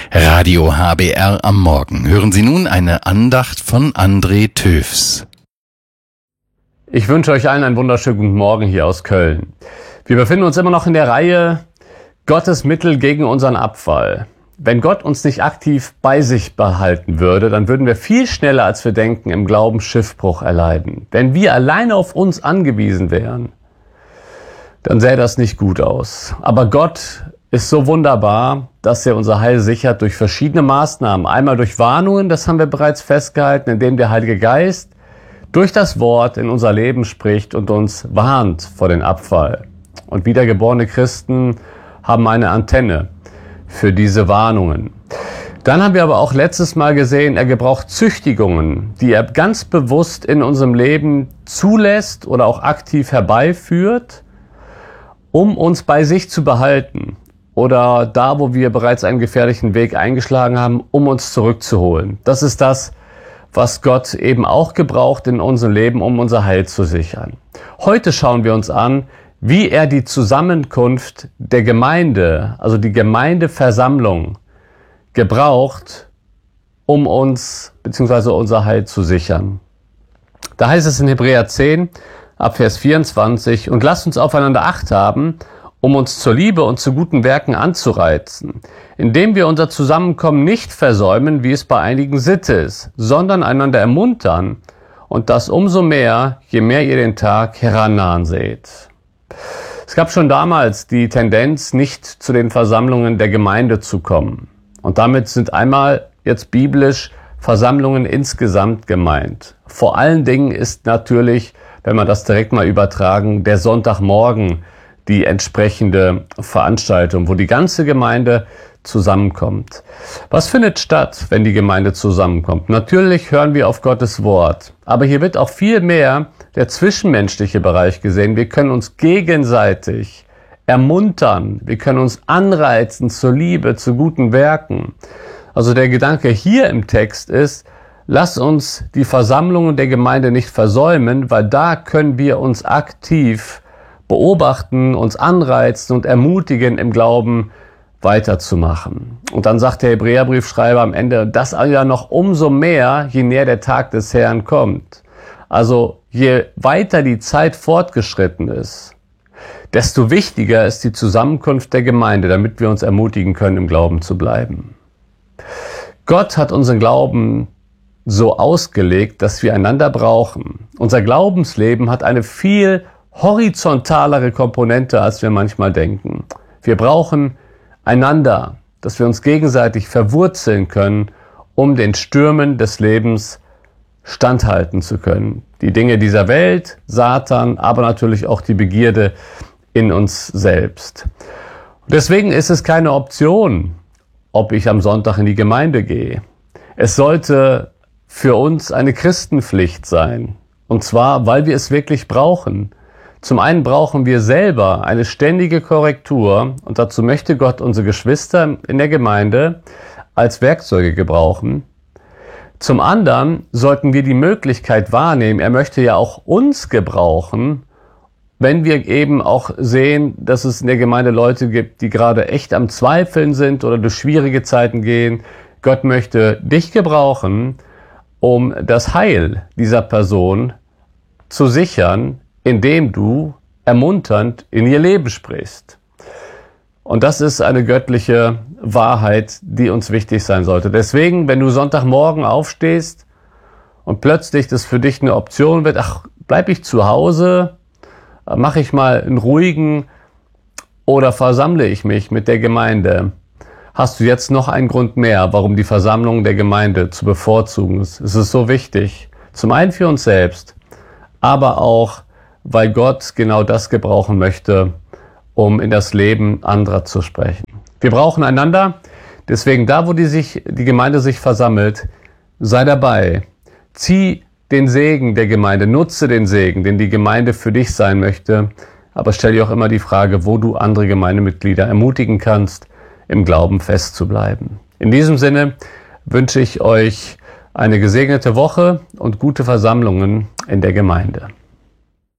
Radio HBR am Morgen. Hören Sie nun eine Andacht von André Töfs. Ich wünsche euch allen einen wunderschönen guten Morgen hier aus Köln. Wir befinden uns immer noch in der Reihe Gottes Mittel gegen unseren Abfall. Wenn Gott uns nicht aktiv bei sich behalten würde, dann würden wir viel schneller, als wir denken, im Glauben Schiffbruch erleiden. Wenn wir alleine auf uns angewiesen wären, dann sähe das nicht gut aus. Aber Gott ist so wunderbar, dass er unser Heil sichert durch verschiedene Maßnahmen. Einmal durch Warnungen, das haben wir bereits festgehalten, indem der Heilige Geist durch das Wort in unser Leben spricht und uns warnt vor dem Abfall. Und wiedergeborene Christen haben eine Antenne für diese Warnungen. Dann haben wir aber auch letztes Mal gesehen, er gebraucht Züchtigungen, die er ganz bewusst in unserem Leben zulässt oder auch aktiv herbeiführt, um uns bei sich zu behalten. Oder da, wo wir bereits einen gefährlichen Weg eingeschlagen haben, um uns zurückzuholen. Das ist das, was Gott eben auch gebraucht in unserem Leben, um unser Heil zu sichern. Heute schauen wir uns an, wie er die Zusammenkunft der Gemeinde, also die Gemeindeversammlung, gebraucht, um uns bzw. unser Heil zu sichern. Da heißt es in Hebräer 10, ab Vers 24, und lasst uns aufeinander Acht haben, um uns zur Liebe und zu guten Werken anzureizen, indem wir unser Zusammenkommen nicht versäumen, wie es bei einigen Sitte ist, sondern einander ermuntern, und das umso mehr, je mehr ihr den Tag herannahen seht. Es gab schon damals die Tendenz, nicht zu den Versammlungen der Gemeinde zu kommen. Und damit sind einmal jetzt biblisch Versammlungen insgesamt gemeint. Vor allen Dingen ist natürlich, wenn man das direkt mal übertragen, der Sonntagmorgen die entsprechende Veranstaltung, wo die ganze Gemeinde zusammenkommt. Was findet statt, wenn die Gemeinde zusammenkommt? Natürlich hören wir auf Gottes Wort, aber hier wird auch viel mehr der zwischenmenschliche Bereich gesehen. Wir können uns gegenseitig ermuntern, wir können uns anreizen zur Liebe, zu guten Werken. Also der Gedanke hier im Text ist, lass uns die Versammlungen der Gemeinde nicht versäumen, weil da können wir uns aktiv beobachten, uns anreizen und ermutigen, im Glauben weiterzumachen. Und dann sagt der Hebräerbriefschreiber am Ende, das ja noch umso mehr, je näher der Tag des Herrn kommt. Also je weiter die Zeit fortgeschritten ist, desto wichtiger ist die Zusammenkunft der Gemeinde, damit wir uns ermutigen können, im Glauben zu bleiben. Gott hat unseren Glauben so ausgelegt, dass wir einander brauchen. Unser Glaubensleben hat eine viel horizontalere Komponente, als wir manchmal denken. Wir brauchen einander, dass wir uns gegenseitig verwurzeln können, um den Stürmen des Lebens standhalten zu können. Die Dinge dieser Welt, Satan, aber natürlich auch die Begierde in uns selbst. Deswegen ist es keine Option, ob ich am Sonntag in die Gemeinde gehe. Es sollte für uns eine Christenpflicht sein. Und zwar, weil wir es wirklich brauchen. Zum einen brauchen wir selber eine ständige Korrektur und dazu möchte Gott unsere Geschwister in der Gemeinde als Werkzeuge gebrauchen. Zum anderen sollten wir die Möglichkeit wahrnehmen, er möchte ja auch uns gebrauchen, wenn wir eben auch sehen, dass es in der Gemeinde Leute gibt, die gerade echt am Zweifeln sind oder durch schwierige Zeiten gehen. Gott möchte dich gebrauchen, um das Heil dieser Person zu sichern, indem du ermunternd in ihr Leben sprichst. Und das ist eine göttliche Wahrheit, die uns wichtig sein sollte. Deswegen, wenn du Sonntagmorgen aufstehst und plötzlich das für dich eine Option wird, ach, bleib ich zu Hause, mache ich mal einen ruhigen oder versammle ich mich mit der Gemeinde, hast du jetzt noch einen Grund mehr, warum die Versammlung der Gemeinde zu bevorzugen ist. Es ist so wichtig, zum einen für uns selbst, aber auch weil Gott genau das gebrauchen möchte, um in das Leben anderer zu sprechen. Wir brauchen einander, deswegen da, wo die Gemeinde sich versammelt, sei dabei. Zieh den Segen der Gemeinde, nutze den Segen, den die Gemeinde für dich sein möchte, aber stell dir auch immer die Frage, wo du andere Gemeindemitglieder ermutigen kannst, im Glauben festzubleiben. In diesem Sinne wünsche ich euch eine gesegnete Woche und gute Versammlungen in der Gemeinde.